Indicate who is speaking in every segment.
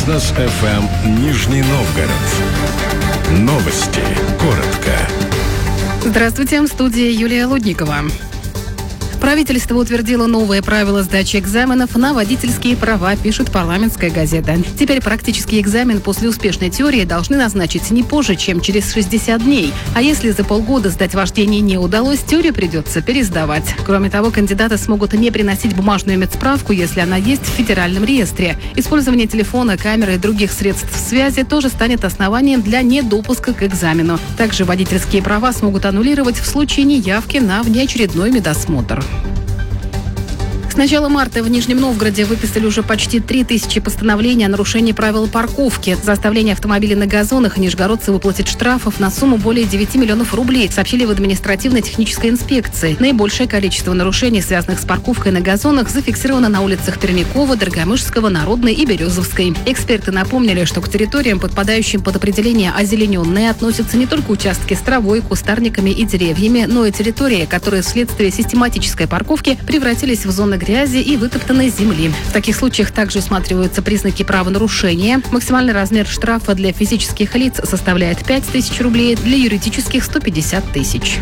Speaker 1: Бизнес FM Нижний Новгород. Новости. Коротко.
Speaker 2: Здравствуйте, в студии Юлия Лудникова. Правительство утвердило новые правила сдачи экзаменов на водительские права, пишет «Парламентская газета». Теперь практический экзамен после успешной теории должны назначить не позже, чем через 60 дней. А если за полгода сдать вождение не удалось, теорию придется пересдавать. Кроме того, кандидаты смогут не приносить бумажную медсправку, если она есть в федеральном реестре. Использование телефона, камеры и других средств связи тоже станет основанием для недопуска к экзамену. Также водительские права смогут аннулировать в случае неявки на внеочередной медосмотр. С начала марта в Нижнем Новгороде выписали уже почти 3000 постановлений о нарушении правил парковки. За оставление автомобилей на газонах нижегородцы выплатят штрафов на сумму более 9 миллионов рублей, сообщили в административно-технической инспекции. Наибольшее количество нарушений, связанных с парковкой на газонах, зафиксировано на улицах Пермякова, Дорогомышского, Народной и Березовской. Эксперты напомнили, что к территориям, подпадающим под определение озелененные, относятся не только участки с травой, кустарниками и деревьями, но и территории, которые вследствие систематической парковки превратились в зоны грязи и вытоптанной земли. В таких случаях также усматриваются признаки правонарушения. Максимальный размер штрафа для физических лиц составляет 5000 рублей, для юридических – 150 тысяч.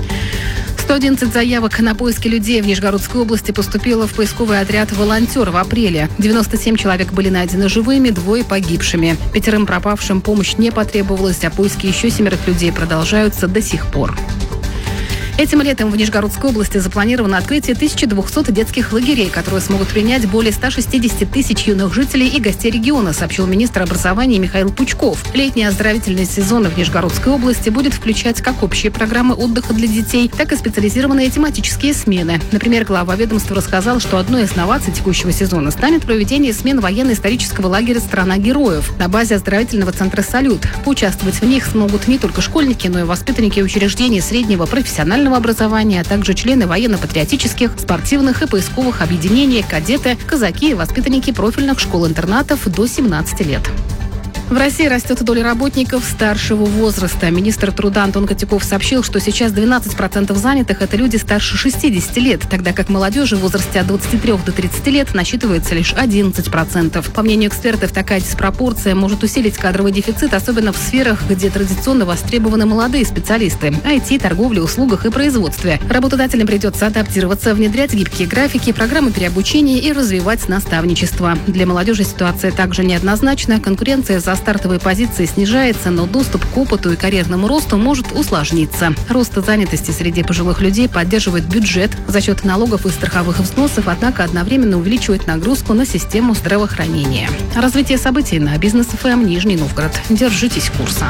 Speaker 2: 111 заявок на поиски людей в Нижегородской области поступило в поисковый отряд «Волонтер» в апреле. 97 человек были найдены живыми, 2 погибшими. 5 пропавшим помощь не потребовалась, а поиски еще 7 людей продолжаются до сих пор. Этим летом в Нижегородской области запланировано открытие 1200 детских лагерей, которые смогут принять более 160 тысяч юных жителей и гостей региона, сообщил министр образования Михаил Пучков. Летний оздоровительный сезон в Нижегородской области будет включать как общие программы отдыха для детей, так и специализированные тематические смены. Например, глава ведомства рассказал, что одной из новаций текущего сезона станет проведение смен военно-исторического лагеря «Страна героев» на базе оздоровительного центра «Салют». Поучаствовать в них смогут не только школьники, но и воспитанники учреждений среднего профессионального образования, а также члены военно-патриотических, спортивных и поисковых объединений, кадеты, казаки и воспитанники профильных школ-интернатов до 17 лет. В России растет доля работников старшего возраста. Министр труда Антон Котяков сообщил, что сейчас 12% занятых – это люди старше 60 лет, тогда как молодежи в возрасте от 23 до 30 лет насчитывается лишь 11%. По мнению экспертов, такая диспропорция может усилить кадровый дефицит, особенно в сферах, где традиционно востребованы молодые специалисты – IT, торговле, услугах и производстве. Работодателям придется адаптироваться, внедрять гибкие графики, программы переобучения и развивать наставничество. Для молодежи ситуация также неоднозначна. Конкуренция за стартовые позиции снижается, но доступ к опыту и карьерному росту может усложниться. Рост занятости среди пожилых людей поддерживает бюджет за счет налогов и страховых взносов, однако одновременно увеличивает нагрузку на систему здравоохранения. Развитие событий на Бизнес FM Нижний Новгород. Держитесь курса.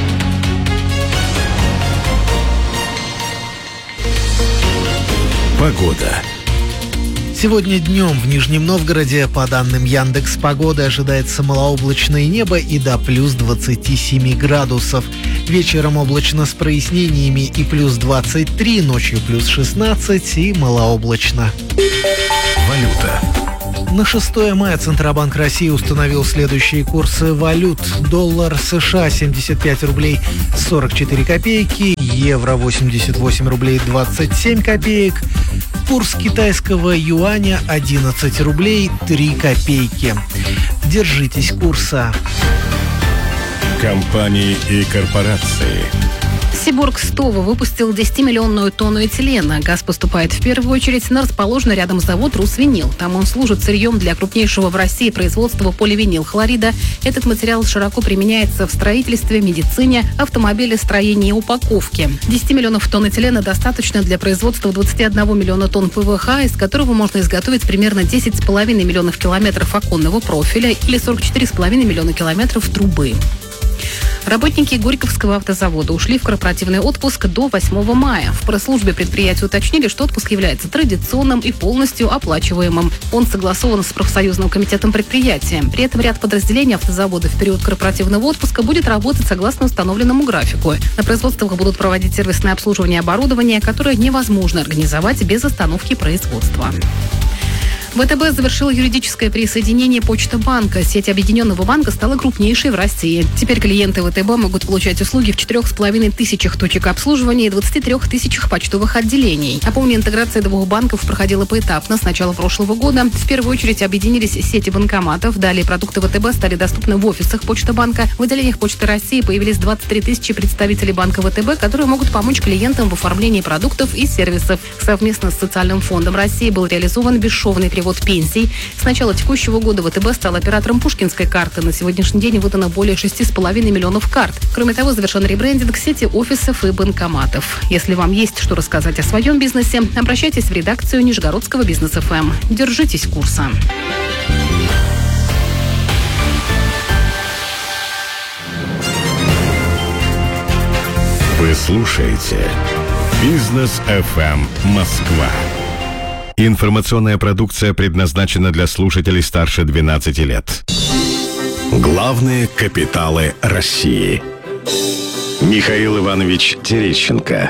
Speaker 1: Погода.
Speaker 3: Сегодня днем в Нижнем Новгороде, по данным Яндекс.Погоды, ожидается малооблачное небо и до плюс 27 градусов. Вечером облачно с прояснениями и плюс 23, ночью плюс 16 и малооблачно.
Speaker 1: Валюта.
Speaker 3: На 6 мая Центробанк России установил следующие курсы валют. Доллар США 75 рублей 44 копейки, евро 88 рублей 27 копеек, курс китайского юаня 11 рублей 3 копейки. Держитесь курса.
Speaker 1: Компании и корпорации.
Speaker 2: Сибург Стово выпустил 10-миллионную тонну этилена. Газ поступает в первую очередь на расположенный рядом завод «Русвинил». Там он служит сырьем для крупнейшего в России производства поливинилхлорида. Этот материал широко применяется в строительстве, медицине, автомобилестроении и упаковке. 10 миллионов тонн этилена достаточно для производства 21 миллиона тонн ПВХ, из которого можно изготовить примерно 10,5 миллионов километров оконного профиля или 44,5 миллиона километров трубы. Работники Горьковского автозавода ушли в корпоративный отпуск до 8 мая. В пресс-службе предприятия уточнили, что отпуск является традиционным и полностью оплачиваемым. Он согласован с профсоюзным комитетом предприятия. При этом ряд подразделений автозавода в период корпоративного отпуска будет работать согласно установленному графику. На производствах будут проводить сервисное обслуживание оборудования, которое невозможно организовать без остановки производства. ВТБ завершил юридическое присоединение Почта-банка. Сеть объединенного банка стала крупнейшей в России. Теперь клиенты ВТБ могут получать услуги в 4500 точек обслуживания и 23 тысячах почтовых отделений. Напомню, интеграция двух банков проходила поэтапно с начала прошлого года. В первую очередь объединились сети банкоматов. Далее продукты ВТБ стали доступны в офисах Почта-банка. В отделениях Почты России появились 23 тысячи представителей банка ВТБ, которые могут помочь клиентам в оформлении продуктов и сервисов. Совместно с Социальным фондом России был реализован бесшовный перевод пенсий. С начала текущего года ВТБ стал оператором Пушкинской карты. На сегодняшний день выдано более 6,5 миллионов карт. Кроме того, завершен ребрендинг сети офисов и банкоматов. Если вам есть что рассказать о своем бизнесе, обращайтесь в редакцию Нижегородского бизнес ФМ. Держитесь курса.
Speaker 1: Вы слушаете Бизнес FM Москва. Информационная продукция предназначена для слушателей старше 12 лет. Главные капиталы России. Михаил Иванович Терещенко.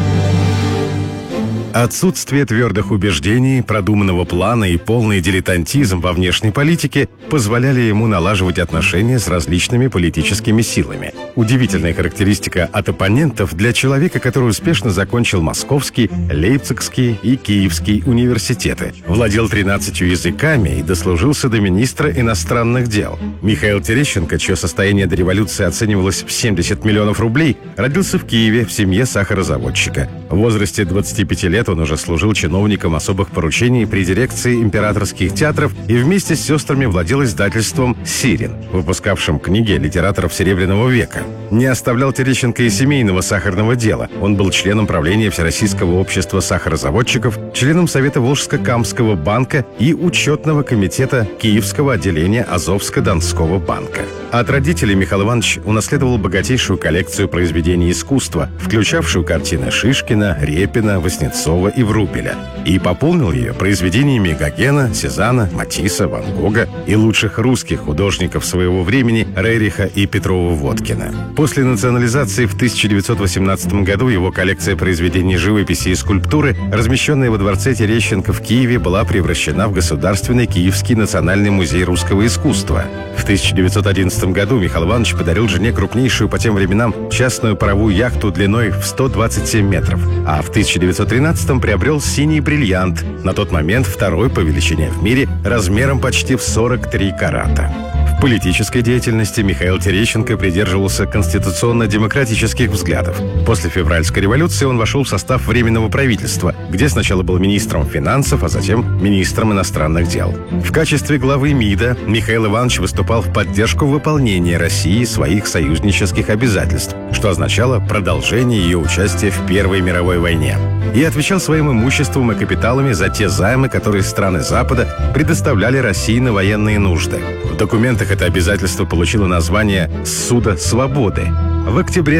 Speaker 1: Отсутствие твердых убеждений, продуманного плана и полный дилетантизм во внешней политике позволяли ему налаживать отношения с различными политическими силами. Удивительная характеристика от оппонентов для человека, который успешно закончил Московский, Лейпцигский и Киевский университеты, владел 13 языками и дослужился до министра иностранных дел. Михаил Терещенко, чье состояние до революции оценивалось в 70 миллионов рублей, родился в Киеве в семье сахарозаводчика. В возрасте 25 лет он уже служил чиновником особых поручений при дирекции императорских театров и вместе с сестрами владел издательством «Сирин», выпускавшим книги литераторов Серебряного века. Не оставлял Терещенко и семейного сахарного дела. Он был членом правления Всероссийского общества сахарозаводчиков, членом Совета Волжско-Камского банка и учетного комитета Киевского отделения Азовско-Донского банка. От родителей Михаил Иванович унаследовал богатейшую коллекцию произведений искусства, включавшую картины Шишкина, Репина, Васнецова и Врубеля, и пополнил ее произведениями Гогена, Сезанна, Матисса, Ван Гога и лучших русских художников своего времени Рериха и Петрова-Водкина. После национализации в 1918 году его коллекция произведений живописи и скульптуры, размещенная во дворце Терещенко в Киеве, была превращена в Государственный Киевский национальный музей русского искусства. В 1911 году Михаил Иванович подарил жене крупнейшую по тем временам частную паровую яхту длиной в 127 метров, а в 1913 приобрел «Синий бриллиант», на тот момент второй по величине в мире, размером почти в 43 карата. В политической деятельности Михаил Терещенко придерживался конституционно-демократических взглядов. После февральской революции он вошел в состав Временного правительства, где сначала был министром финансов, а затем министром иностранных дел. В качестве главы МИДа Михаил Иванович выступал в поддержку выполнения России своих союзнических обязательств, что означало продолжение ее участия в Первой мировой войне, и отвечал своим имуществом и капиталами за те займы, которые страны Запада предоставляли России на военные нужды. В документах это обязательство получило название «Ссуда свободы». В октябре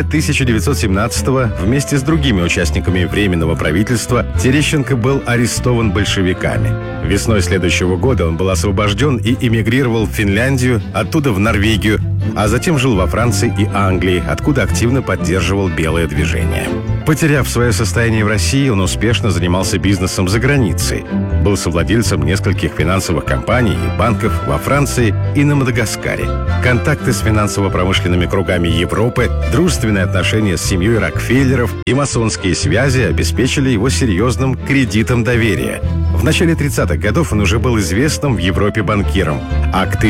Speaker 1: 1917-го вместе с другими участниками Временного правительства Терещенко был арестован большевиками. Весной следующего года он был освобожден и эмигрировал в Финляндию, оттуда в Норвегию, а затем жил во Франции и Англии, откуда активно поддерживал белое движение. Потеряв свое состояние в России, он успешно занимался бизнесом за границей. Был совладельцем нескольких финансовых компаний и банков во Франции и на Мадагаскаре. Контакты с финансово-промышленными кругами Европы, дружественные отношения с семьей Рокфеллеров и масонские связи обеспечили его серьезным кредитом доверия. В начале 30-х годов он уже был известным в Европе банкиром, а к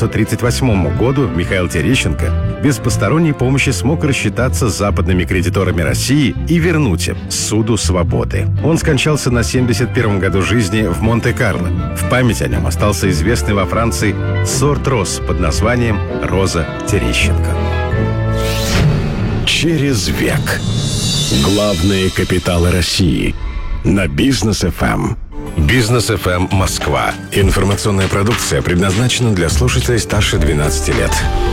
Speaker 1: 1938 году Михаил Терещенко без посторонней помощи смог рассчитаться с западными кредиторами России и вернуть им ссуду свободы. Он скончался на 71-м году жизни в Монте-Карло. В память о нем остался известный во Франции сорт роз под названием «Роза Терещенко». Через век. Главные капиталы России. На Бизнес FM. Бизнес FM Москва. Информационная продукция предназначена для слушателей старше 12 лет.